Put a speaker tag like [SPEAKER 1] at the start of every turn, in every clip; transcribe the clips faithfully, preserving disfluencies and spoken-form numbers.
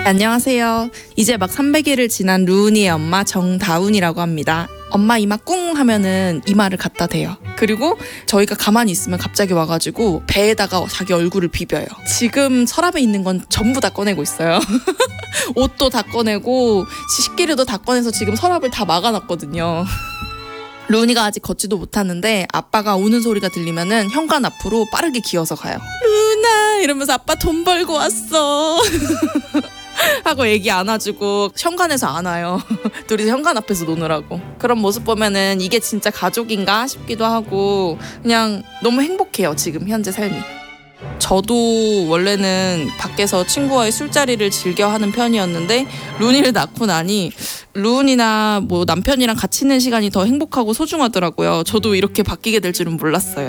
[SPEAKER 1] 안녕하세요. 이제 막 삼백 일을 지난 루은이의 엄마 정다운이라고 합니다. 엄마 이마 꿍 하면은 이마를 갖다 대요. 그리고 저희가 가만히 있으면 갑자기 와가지고 배에다가 자기 얼굴을 비벼요. 지금 서랍에 있는 건 전부 다 꺼내고 있어요. 옷도 다 꺼내고 식기류도 다 꺼내서 지금 서랍을 다 막아놨거든요. 루은이가 아직 걷지도 못하는데 아빠가 우는 소리가 들리면은 현관 앞으로 빠르게 기어서 가요. 루은아 이러면서 아빠 돈 벌고 왔어. 하고 애기 안아주고 현관에서 안아요. 둘이서 현관 앞에서 노느라고. 그런 모습 보면은 이게 진짜 가족인가 싶기도 하고 그냥 너무 행복해요. 지금 현재 삶이. 저도 원래는 밖에서 친구와의 술자리를 즐겨 하는 편이었는데 루은이를 낳고 나니 루은이나 뭐 남편이랑 같이 있는 시간이 더 행복하고 소중하더라고요. 저도 이렇게 바뀌게 될 줄은 몰랐어요.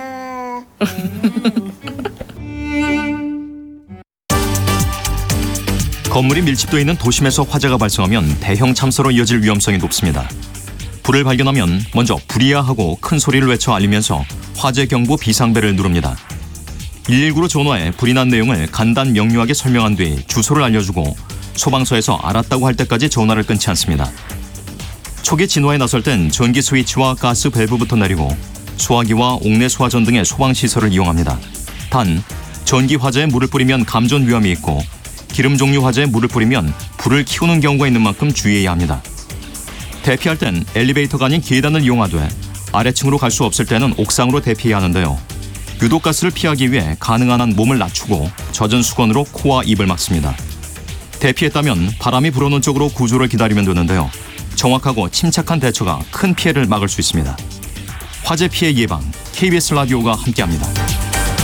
[SPEAKER 2] 건물이 밀집도 있는 도심에서 화재가 발생하면 대형 참사로 이어질 위험성이 높습니다. 불을 발견하면 먼저 불이야 하고 큰 소리를 외쳐 알리면서 화재 경보 비상벨을 누릅니다. 일일구로 전화해 불이 난 내용을 간단 명료하게 설명한 뒤 주소를 알려주고 소방서에서 알았다고 할 때까지 전화를 끊지 않습니다. 초기 진화에 나설 땐 전기 스위치와 가스 밸브부터 내리고 소화기와 옥내 소화전 등의 소방시설을 이용합니다. 단, 전기 화재에 물을 뿌리면 감전 위험이 있고 기름 종류 화재에 물을 뿌리면 불을 키우는 경우가 있는 만큼 주의해야 합니다. 대피할 땐 엘리베이터가 아닌 계단을 이용하되 아래층으로 갈 수 없을 때는 옥상으로 대피해야 하는데요. 유독가스를 피하기 위해 가능한 한 몸을 낮추고 젖은 수건으로 코와 입을 막습니다. 대피했다면 바람이 불어오는 쪽으로 구조를 기다리면 되는데요. 정확하고 침착한 대처가 큰 피해를 막을 수 있습니다. 화재 피해 예방, 케이비에스 라디오가 함께합니다.